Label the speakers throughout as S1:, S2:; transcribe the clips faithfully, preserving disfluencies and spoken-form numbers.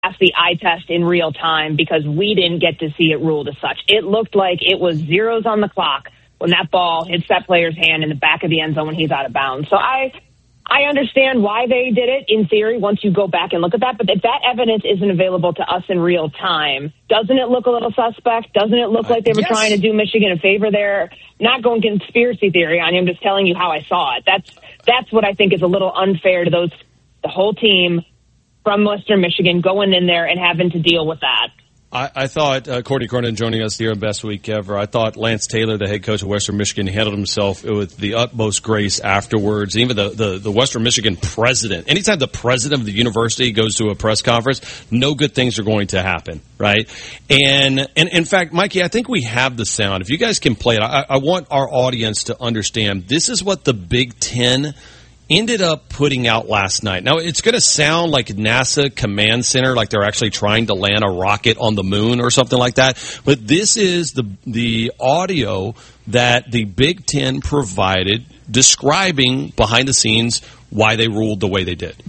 S1: pass the eye test in real time because we didn't get to see it ruled as such. It looked like it was zeros on the clock when that ball hits that player's hand in the back of the end zone when he's out of bounds. So I I understand why they did it in theory once you go back and look at that. But if that evidence isn't available to us in real time, doesn't it look a little suspect? Doesn't it look like they were yes. trying to do Michigan a favor there? Not going conspiracy theory on you. I'm just telling you how I saw it. That's that's what I think is a little unfair to those the whole team from Western Michigan going in there and having to deal with that.
S2: I, I thought, uh, Courtney Cronin joining us here on Best Week Ever, I thought Lance Taylor, the head coach of Western Michigan, handled himself with the utmost grace afterwards. Even the, the, the Western Michigan president, anytime the president of the university goes to a press conference, no good things are going to happen, right? And, and in fact, Mikey, I think we have the sound. If you guys can play it, I, I want our audience to understand this is what the Big Ten ended up putting out last night. Now, it's going to sound like NASA Command Center, like they're actually trying to land a rocket on the moon or something like that. But this is the the audio that the Big Ten provided describing behind the scenes why they ruled the way they did.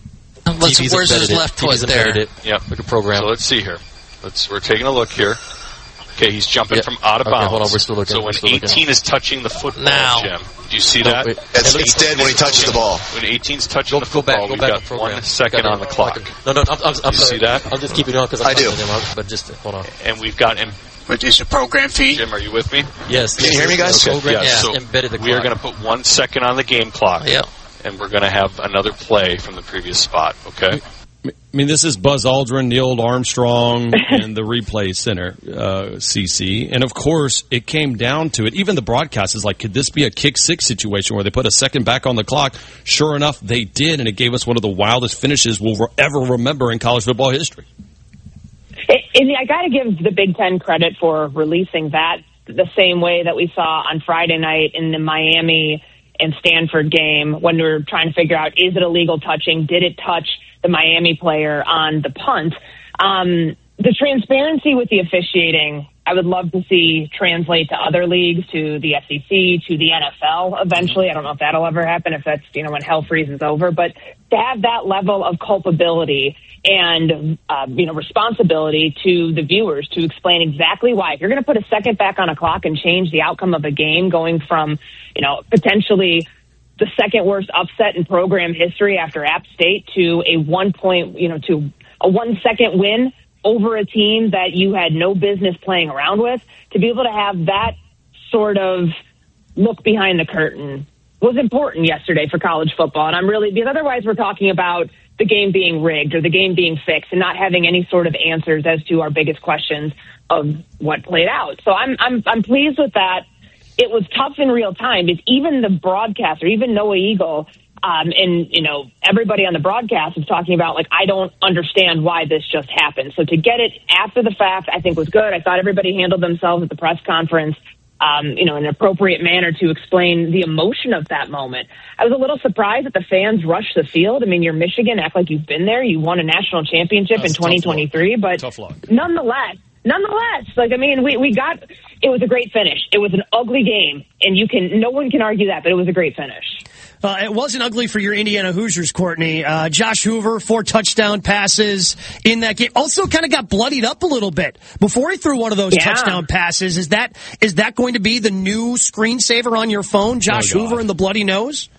S3: Let's, where's his left foot there?
S4: It. Yep.
S3: Like a program.
S4: So let's see here. Let's. We're taking a look here. Okay, he's jumping yep. from out of
S3: okay,
S4: bounds.
S3: Hold on, we're still looking.
S4: So when eighteen
S3: looking.
S4: is touching the football,
S3: now.
S4: Jim, do you see that?
S5: No, it's, it's dead when he touches the ball.
S4: When eighteen's touching
S3: go,
S4: the football,
S3: go back,
S4: we've
S3: go
S4: got one second on the clock.
S3: No, no, I'm, I'm, I'm
S4: you see that?
S3: I'll just keep it on because
S5: I do.
S3: Out, but just hold on.
S4: And we've got him.
S5: But is the program feed?
S4: Jim, are you with me?
S3: Yes.
S5: Can you hear me, guys?
S4: Okay. Yeah.
S3: yeah.
S4: So
S3: embedded the
S4: we are going to put one second on the game clock.
S3: Yeah.
S4: And we're going to have another play from the previous spot. Okay.
S2: I mean, this is Buzz Aldrin, Neil Armstrong, and the replay center, uh, C C. And, of course, it came down to it. Even the broadcast is like, could this be a kick six situation where they put a second back on the clock? Sure enough, they did, and it gave us one of the wildest finishes we'll ever remember in college football history.
S1: And I got to give the Big Ten credit for releasing that the same way that we saw on Friday night in the Miami and Stanford game when we were trying to figure out, is it illegal touching? Did it touch the Miami player on the punt? Um, the transparency with the officiating, I would love to see translate to other leagues, to the S E C, to the N F L eventually. I don't know if that'll ever happen, if that's, you know, when hell freezes over. But to have that level of culpability and, uh, you know, responsibility to the viewers to explain exactly why. If you're going to put a second back on a clock and change the outcome of a game going from, you know, potentially the second worst upset in program history after App State to a one point, you know, to a one second win over a team that you had no business playing around with, to be able to have that sort of look behind the curtain was important yesterday for college football. And I'm really, because otherwise we're talking about the game being rigged or the game being fixed and not having any sort of answers as to our biggest questions of what played out. So I'm, I'm, I'm pleased with that. It was tough in real time because even the broadcaster, even Noah Eagle, um, and, you know, everybody on the broadcast was talking about, like, I don't understand why this just happened. So to get it after the fact, I think was good. I thought everybody handled themselves at the press conference, um, you know, in an appropriate manner to explain the emotion of that moment. I was a little surprised that the fans rushed the field. I mean, you're Michigan, act like you've been there. You won a national championship in twenty twenty-three, but
S2: tough luck.
S1: nonetheless, Nonetheless, like, I mean, we, we got, it was a great finish. It was an ugly game, and you can, no one can argue that, but it was a great finish.
S6: Uh, it wasn't ugly for your Indiana Hoosiers, Courtney. Uh, Josh Hoover, four touchdown passes in that game. Also kind of got bloodied up a little bit before he threw one of those yeah. touchdown passes. Is that, is that going to be the new screensaver on your phone, Josh oh, Hoover and the bloody nose?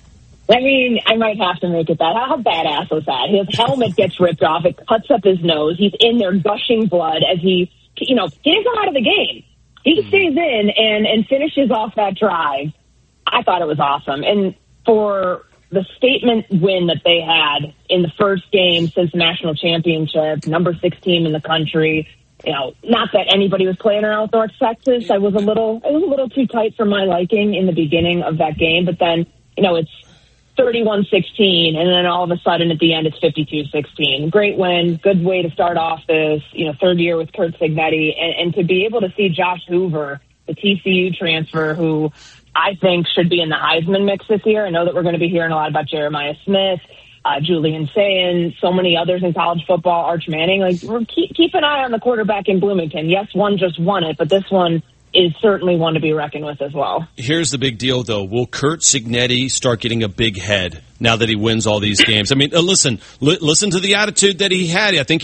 S1: I mean, I might have to make it that. How badass was that? His helmet gets ripped off. It cuts up his nose. He's in there gushing blood as he, you know, he didn't come out of the game. He stays in and, and finishes off that drive. I thought it was awesome. And for the statement win that they had in the first game since the national championship, number six team in the country, you know, not that anybody was playing around with North Texas. I was a little, it was a little too tight for my liking in the beginning of that game. But then, you know, it's thirty-one sixteen, and then all of a sudden at the end it's fifty-two sixteen. Great win, good way to start off this, you know, third year with Curt Cignetti, and, and to be able to see Josh Hoover, the T C U transfer, who I think should be in the Heisman mix this year. I know that we're going to be hearing a lot about Jeremiah Smith, uh, Julian Sayin, so many others in college football, Arch Manning. Like, we're keep, keep an eye on the quarterback in Bloomington. Yes, one just won it, but this one is certainly one to be reckoned with as well.
S2: Here's the big deal, though. Will Curt Cignetti start getting a big head now that he wins all these games? I mean, uh, listen, li- listen to the attitude that he had. I think